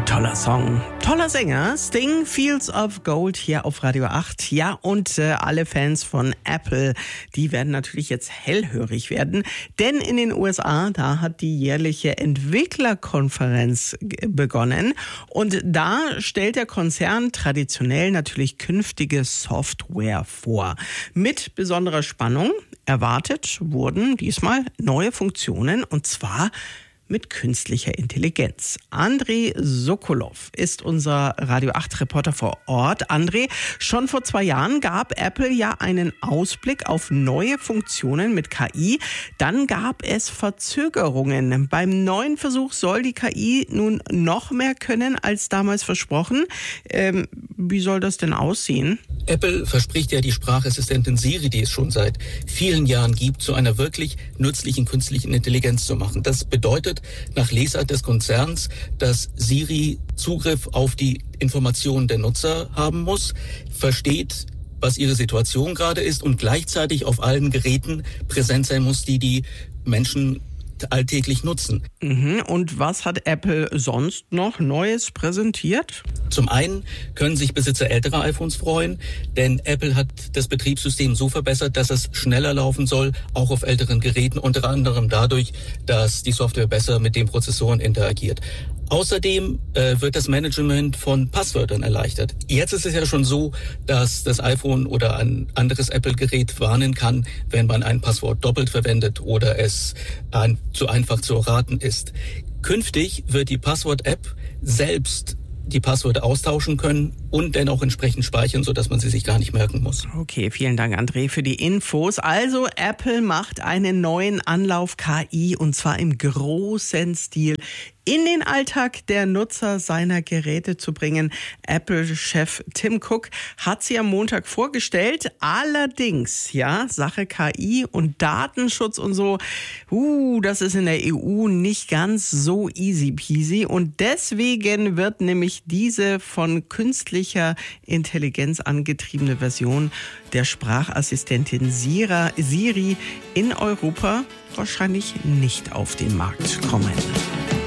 Toller Song, toller Sänger, Sting, Fields of Gold hier auf Radio 8. Ja, und alle Fans von Apple, die werden natürlich jetzt hellhörig werden, denn in den USA, da hat die jährliche Entwicklerkonferenz begonnen und da stellt der Konzern traditionell natürlich künftige Software vor. Mit besonderer Spannung erwartet wurden diesmal neue Funktionen und zwar mit künstlicher Intelligenz. Andrei Sokolov ist unser Radio 8 Reporter vor Ort. Andrei, schon vor 2 Jahren gab Apple ja einen Ausblick auf neue Funktionen mit KI. Dann gab es Verzögerungen. Beim neuen Versuch soll die KI nun noch mehr können als damals versprochen. Wie soll das denn aussehen? Apple verspricht ja die Sprachassistentin Siri, die es schon seit vielen Jahren gibt, zu einer wirklich nützlichen künstlichen Intelligenz zu machen. Das bedeutet nach Lesart des Konzerns, dass Siri Zugriff auf die Informationen der Nutzer haben muss, versteht, was ihre Situation gerade ist und gleichzeitig auf allen Geräten präsent sein muss, die Menschen alltäglich nutzen. Und was hat Apple sonst noch Neues präsentiert? Zum einen können sich Besitzer älterer iPhones freuen, denn Apple hat das Betriebssystem so verbessert, dass es schneller laufen soll, auch auf älteren Geräten, unter anderem dadurch, dass die Software besser mit den Prozessoren interagiert. Außerdem wird das Management von Passwörtern erleichtert. Jetzt ist es ja schon so, dass das iPhone oder ein anderes Apple-Gerät warnen kann, wenn man ein Passwort doppelt verwendet oder es zu einfach zu erraten ist. Künftig wird die Passwort-App selbst die Passwörter austauschen können und dann auch entsprechend speichern, sodass man sie sich gar nicht merken muss. Okay, vielen Dank, André, für die Infos. Also, Apple macht einen neuen Anlauf KI und zwar im großen Stil in den Alltag der Nutzer seiner Geräte zu bringen. Apple-Chef Tim Cook hat sie am Montag vorgestellt. Allerdings, ja, Sache KI und Datenschutz und so, das ist in der EU nicht ganz so easy peasy. Und deswegen wird nämlich diese von künstlicher Intelligenz angetriebene Version der Sprachassistentin Siri in Europa wahrscheinlich nicht auf den Markt kommen.